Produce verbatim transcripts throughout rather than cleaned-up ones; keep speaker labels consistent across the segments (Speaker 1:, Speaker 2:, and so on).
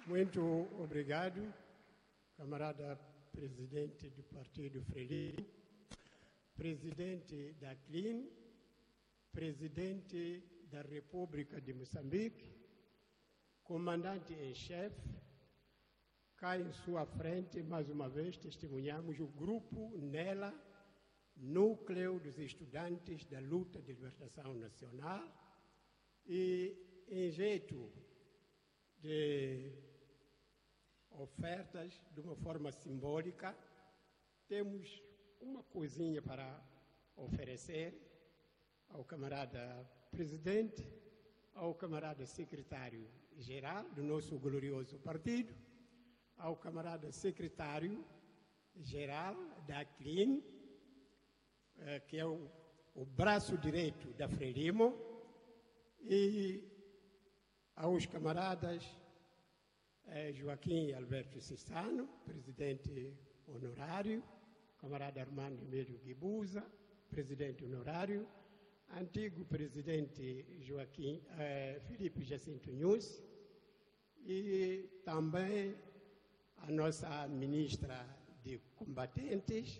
Speaker 1: Muito obrigado, camarada presidente do Partido Frelimo, presidente da C L I N, presidente da República de Moçambique, comandante em chefe. Cá em sua frente, mais uma vez, testemunhamos o grupo NELA, Núcleo dos Estudantes da Luta de Libertação Nacional, e em jeito de ofertas, de uma forma simbólica, temos uma coisinha para oferecer ao camarada presidente, ao camarada secretário-geral do nosso glorioso partido, ao camarada secretário-geral da C L I N, eh, que é o, o braço direito da Frelimo, e aos camaradas eh, Joaquim Alberto Cissano, presidente honorário, camarada Armando Emílio Guibuza, presidente honorário, antigo presidente Joaquim eh, Filipe Jacinto Nunes, e também a nossa ministra de combatentes,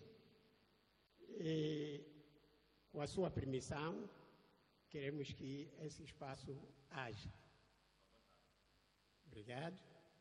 Speaker 1: e com a sua permissão, queremos que esse espaço haja. Obrigado.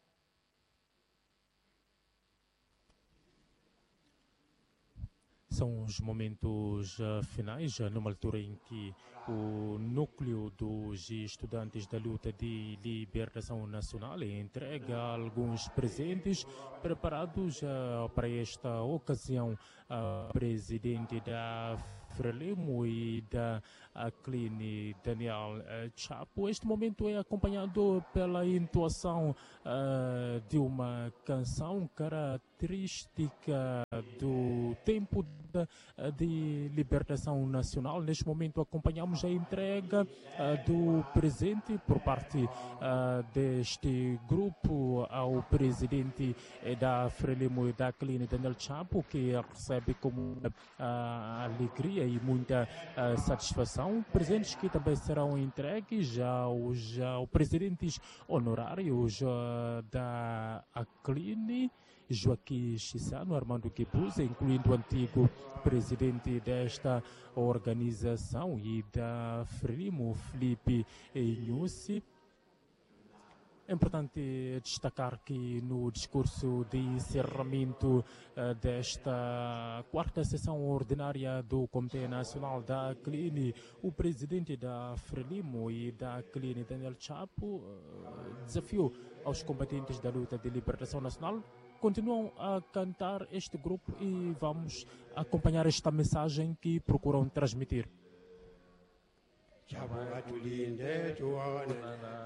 Speaker 2: São os momentos uh, finais, uh, numa altura em que o núcleo dos estudantes da luta de libertação nacional entrega alguns presentes preparados uh, para esta ocasião. Uh, presidente da Frelimo e da C L I N, Daniel uh, Chapo. Este momento é acompanhado pela entoação uh, de uma canção característica do tempo de, de libertação nacional. Neste momento acompanhamos a entrega uh, do presente por parte uh, deste grupo ao presidente da Frelimo e da C L I N, Daniel Chapo, que recebe como uh, alegria e muita uh, satisfação. Presentes que também serão entregues aos, aos presidentes honorários uh, da C L I N, Joaquim Cissano, Armando Guibuza, incluindo o antigo presidente desta organização, e da Frelimo, Filipe Nunes. É importante destacar que no discurso de encerramento uh, desta quarta sessão ordinária do Comitê Nacional da C L I N, o presidente da Frelimo e da C L I N, Daniel Chapo, uh, desafiou aos combatentes da luta de libertação nacional. Continuam a cantar este grupo e vamos acompanhar esta mensagem que procuram transmitir.
Speaker 1: Chapo atulinde tuona